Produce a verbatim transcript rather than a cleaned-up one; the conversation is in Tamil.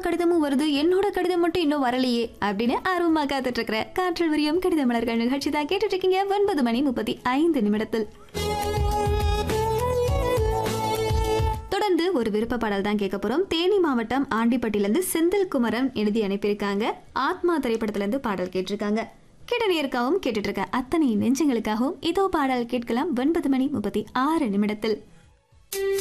கடிதமும் வருது, என்னோட கடிதம் மட்டும் இன்னும் வரலையே அப்படின்னு ஆர்வமா காத்துட்டு இருக்கிற காற்றில் விரியும் கடித மலர்கள் நிகழ்ச்சி தான் கேட்டுட்டு இருக்கீங்க. ஒன்பது மணி முப்பத்தி ஐந்து நிமிடத்தில் தொடர்ந்து ஒரு விருப்ப பாடல் தான் கேட்க போறோம். தேனி மாவட்டம் ஆண்டிப்பட்டியிலிருந்து செந்தில் குமரன் எழுதி அனுப்பியிருக்காங்க. ஆத்மா திரைப்படத்துல இருந்து பாடல் கேட்டிருக்காங்க. கேட்டறியருக்காகவும் கேட்டுட்டு இருக்க அத்தனை நெஞ்சங்களுக்காகவும் இதோ பாடல் கேட்கலாம். ஒன்பது மணி முப்பத்தி ஆறு நிமிடத்தில்